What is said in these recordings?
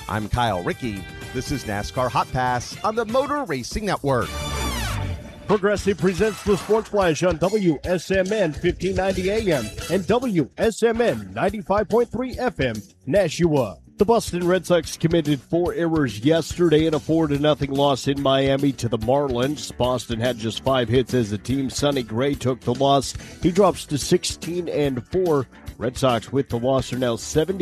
I'm Kyle Rickey. This is NASCAR Hot Pass on the Motor Racing Network. Progressive presents the Sports Flash on WSMN 1590 AM and WSMN 95.3 FM, Nashua. The Boston Red Sox committed 4 errors yesterday in a 4-0 loss in Miami to the Marlins. Boston had just 5 hits as a team. Sonny Gray took the loss. He drops to 16-4. Red Sox with the loss are now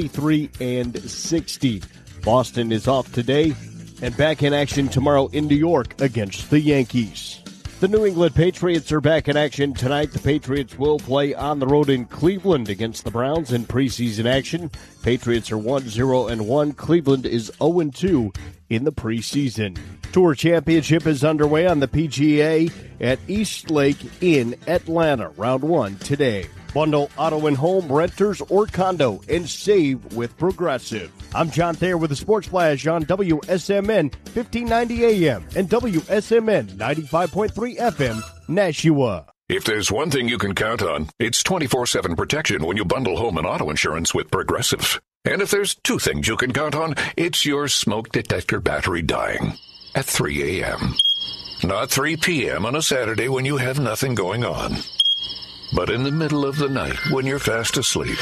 73-60. Boston is off today and back in action tomorrow in New York against the Yankees. The New England Patriots are back in action tonight. The Patriots will play on the road in Cleveland against the Browns in preseason action. Patriots are 1-0-1. Cleveland is 0-2 in the preseason. Tour Championship is underway on the PGA at East Lake in Atlanta. Round 1 today. Bundle auto and home, renters, or condo, and save with Progressive. I'm John Thayer with the Sports Flash on WSMN 1590 AM and WSMN 95.3 FM, Nashua. If there's one thing you can count on, it's 24/7 protection when you bundle home and auto insurance with Progressive. And if there's 2 things you can count on, it's your smoke detector battery dying at 3 a.m. Not 3 p.m. on a Saturday when you have nothing going on, but in the middle of the night when you're fast asleep.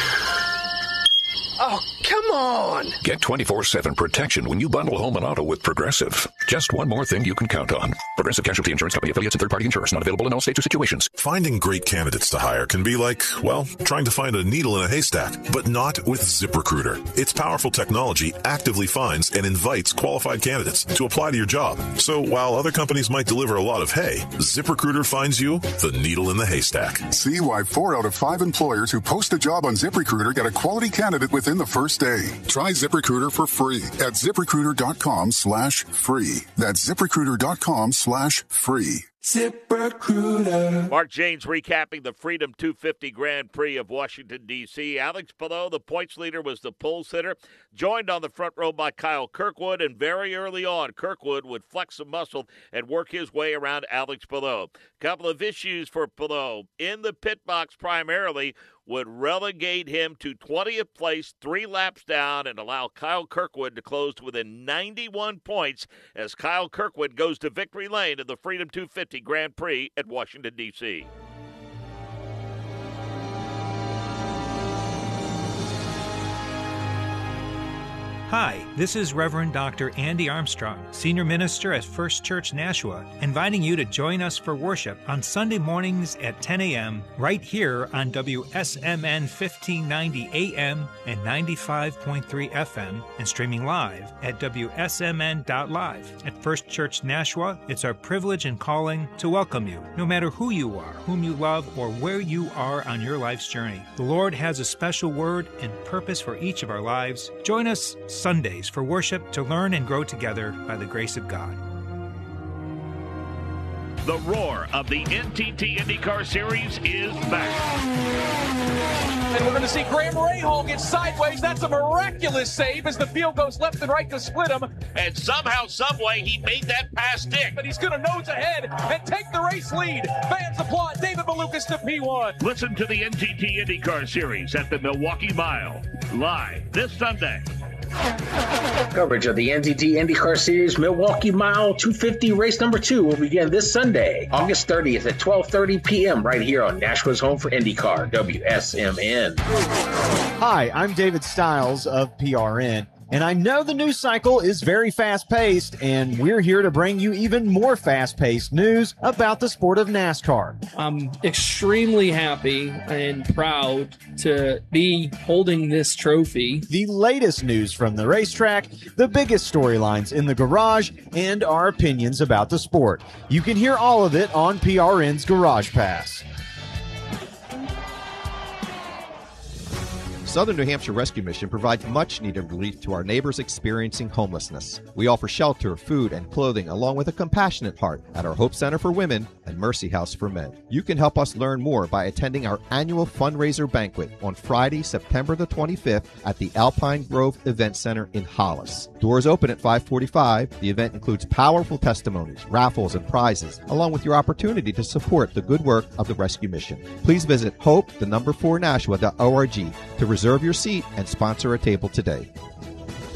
Oh, come on! Get 24/7 protection when you bundle home and auto with Progressive. Just one more thing you can count on. Progressive Casualty Insurance Company, affiliates, and third-party insurers. Not available in all states or situations. Finding great candidates to hire can be like, well, trying to find a needle in a haystack, but not with ZipRecruiter. Its powerful technology actively finds and invites qualified candidates to apply to your job. So while other companies might deliver a lot of hay, ZipRecruiter finds you the needle in the haystack. See why 4 out of 5 employers who post a job on ZipRecruiter get a quality candidate within the first day. Try ZipRecruiter for free at ZipRecruiter.com/free. That's ZipRecruiter.com/free. ZipRecruiter. Mark Janes recapping the Freedom 250 Grand Prix of Washington, D.C. Alex Palou, the points leader, was the pole sitter, joined on the front row by Kyle Kirkwood, and very early on, Kirkwood would flex some muscle and work his way around Alex Palou. Couple of issues for Palou. In the pit box primarily, would relegate him to 20th place, 3 laps down, and allow Kyle Kirkwood to close to within 91 points as Kyle Kirkwood goes to victory lane in the Freedom 250 Grand Prix at Washington, D.C. Hi, this is Reverend Dr. Andy Armstrong, Senior Minister at First Church Nashua, inviting you to join us for worship on Sunday mornings at 10 a.m. right here on WSMN 1590 AM and 95.3 FM and streaming live at WSMN.live. At First Church Nashua, it's our privilege and calling to welcome you, no matter who you are, whom you love, or where you are on your life's journey. The Lord has a special word and purpose for each of our lives. Join us Sundays for worship to learn and grow together by the grace of God. The roar of the NTT IndyCar Series is back. And we're going to see Graham Rahal get sideways. That's a miraculous save as the field goes left and right to split him. And somehow, someway, he made that pass stick. But he's going to nose ahead and take the race lead. Fans applaud David Malukas to P1. Listen to the NTT IndyCar Series at the Milwaukee Mile, live this Sunday. Coverage of the NTT IndyCar Series Milwaukee Mile 250 race number 2 will begin this Sunday, August 30th at 12:30 p.m. right here on Nashua's home for IndyCar, WSMN. Hi, I'm David Stiles of PRN. And I know the news cycle is very fast-paced, and we're here to bring you even more fast-paced news about the sport of NASCAR. I'm extremely happy and proud to be holding this trophy. The latest news from the racetrack, the biggest storylines in the garage, and our opinions about the sport. You can hear all of it on PRN's Garage Pass. Southern New Hampshire Rescue Mission provides much-needed relief to our neighbors experiencing homelessness. We offer shelter, food, and clothing along with a compassionate heart at our Hope Center for Women and Mercy House for Men. You can help us learn more by attending our annual fundraiser banquet on Friday, September the 25th at the Alpine Grove Event Center in Hollis. Doors open at 5:45. The event includes powerful testimonies, raffles, and prizes, along with your opportunity to support the good work of the Rescue Mission. Please visit hope4nashua.org to reserve your seat and sponsor a table today.